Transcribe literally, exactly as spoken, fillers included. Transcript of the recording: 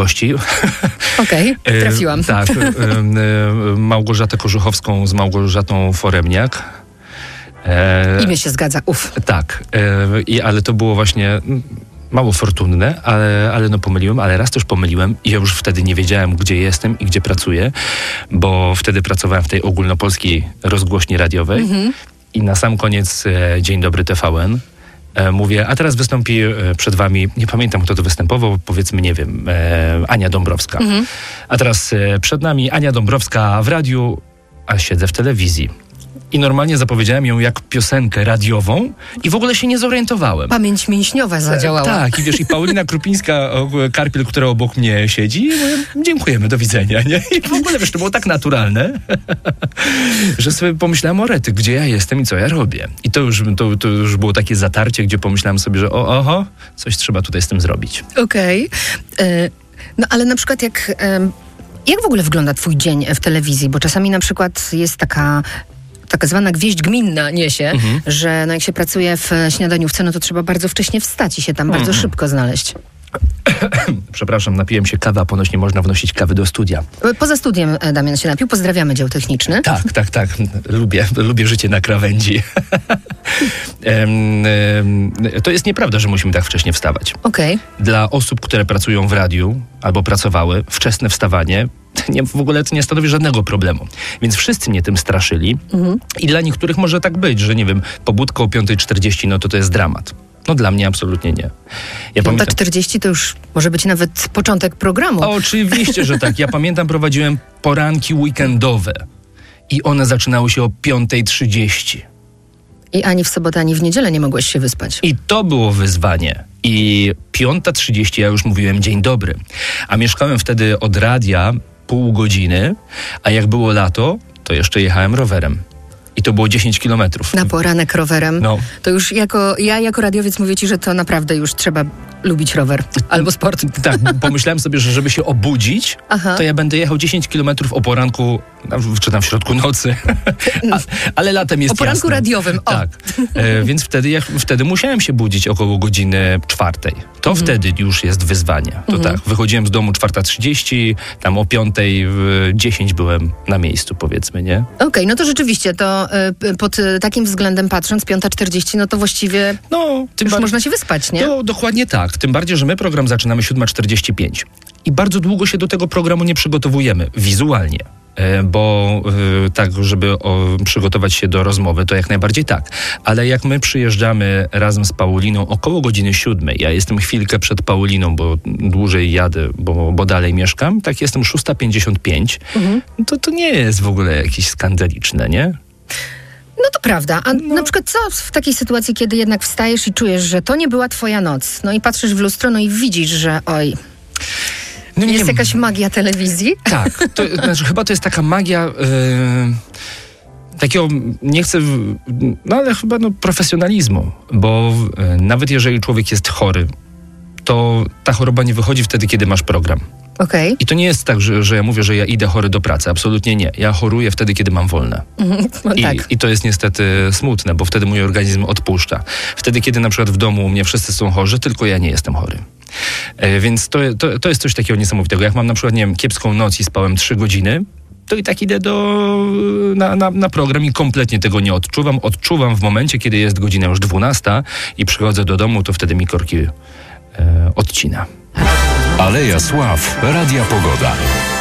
gości. Okej, okay, trafiłam. E, tak, e, Małgorzatę Kożuchowską z Małgorzatą Foremniak. E, Imię się zgadza, uf. Tak, e, i, ale to było właśnie mało fortunne, ale, ale no pomyliłem, ale raz też pomyliłem i ja już wtedy nie wiedziałem, gdzie jestem i gdzie pracuję, bo wtedy pracowałem w tej ogólnopolskiej rozgłośni radiowej mhm. i na sam koniec e, Dzień Dobry T V N. Mówię, a teraz wystąpi przed wami, nie pamiętam kto to występował, powiedzmy, nie wiem, e, Ania Dąbrowska. Mhm. A teraz e, przed nami Ania Dąbrowska w radiu, a siedzę w telewizji. I normalnie zapowiedziałem ją jak piosenkę radiową i w ogóle się nie zorientowałem. Pamięć mięśniowa zadziałała. E, tak, i wiesz, i Paulina Krupińska-Karpiel, która obok mnie siedzi, i mówię, dziękujemy, do widzenia, nie? I w ogóle, wiesz, to było tak naturalne, że sobie pomyślałem o rety, gdzie ja jestem i co ja robię. I to już, to, to już było takie zatarcie, gdzie pomyślałem sobie, że o, oho, coś trzeba tutaj z tym zrobić. Okej. Okay. No ale na przykład jak... Jak w ogóle wygląda twój dzień w telewizji? Bo czasami na przykład jest taka... taka zwana gwieźdź gminna niesie, mhm. że no jak się pracuje w śniadaniówce, no to trzeba bardzo wcześnie wstać i się tam mhm. bardzo szybko znaleźć. Przepraszam, napiłem się kawy, a ponoć nie można wnosić kawy do studia. Poza studiem Damian się napił. Pozdrawiamy dział techniczny. Tak, tak, tak. Lubię, lubię życie na krawędzi. To jest nieprawda, że musimy tak wcześnie wstawać. Okej. Okay. Dla osób, które pracują w radiu albo pracowały, wczesne wstawanie nie, w ogóle to nie stanowi żadnego problemu. Więc wszyscy mnie tym straszyli mhm. i dla niektórych może tak być, że nie wiem, pobudka o piąta czterdzieści, no to to jest dramat. No dla mnie absolutnie nie. Ja piąta czterdzieści to już może być nawet początek programu. O, oczywiście, że tak. Ja pamiętam, prowadziłem poranki weekendowe i one zaczynały się o piąta trzydzieści. I ani w sobotę, ani w niedzielę nie mogłeś się wyspać. I to było wyzwanie. I piąta trzydzieści ja już mówiłem dzień dobry. A mieszkałem wtedy od radia pół godziny, a jak było lato, to jeszcze jechałem rowerem. I to było dziesięć kilometrów. Na poranek rowerem. No. To już jako, ja jako radiowiec mówię ci, że to naprawdę już trzeba lubić rower albo sport. Tak, pomyślałem sobie, że żeby się obudzić, Aha. to ja będę jechał dziesięć kilometrów o poranku, czy tam w środku nocy, a, ale latem jest O poranku jasno. radiowym, o. Tak, e, więc wtedy, ja, wtedy musiałem się budzić około godziny czwartej. To mhm. wtedy już jest wyzwanie. To mhm. tak, wychodziłem z domu czwarta trzydzieści, tam o piąta dziesięć byłem na miejscu, powiedzmy, nie? Okej, okay, no to rzeczywiście, to y, pod y, takim względem patrząc, piąta czterdzieści, no to właściwie no, już bar- można się wyspać, nie? To dokładnie tak. Tym bardziej, że my program zaczynamy siódma czterdzieści pięć. I bardzo długo się do tego programu nie przygotowujemy, wizualnie. E, bo e, tak, żeby o, przygotować się do rozmowy, to jak najbardziej tak. Ale jak my przyjeżdżamy razem z Pauliną około godziny siódmej, ja jestem chwilkę przed Pauliną, bo dłużej jadę, bo, bo dalej mieszkam, tak jestem szósta pięćdziesiąt pięć, mhm. to to nie jest w ogóle jakieś skandaliczne, nie? No to prawda. A no. na przykład co w takiej sytuacji, kiedy jednak wstajesz i czujesz, że to nie była twoja noc, no i patrzysz w lustro, no i widzisz, że oj... No jest nie, jakaś magia telewizji? Tak, to, znaczy, chyba to jest taka magia yy, takiego, nie chcę, no ale chyba no, profesjonalizmu, bo yy, nawet jeżeli człowiek jest chory, to ta choroba nie wychodzi wtedy, kiedy masz program. Okay. I to nie jest tak, że, że ja mówię, że ja idę chory do pracy. Absolutnie nie. Ja choruję wtedy, kiedy mam wolne. No I, tak. I to jest niestety smutne, bo wtedy mój organizm odpuszcza. Wtedy, kiedy na przykład w domu u mnie wszyscy są chorzy, tylko ja nie jestem chory. E, więc to, to, to jest coś takiego niesamowitego. Jak mam na przykład, nie wiem, kiepską noc i spałem trzy godziny, to i tak idę do, na, na, na program i kompletnie tego nie odczuwam. Odczuwam w momencie, kiedy jest godzina już dwunasta i przychodzę do domu, to wtedy mi korki e, odcina. Aleja Sław, Radia Pogoda.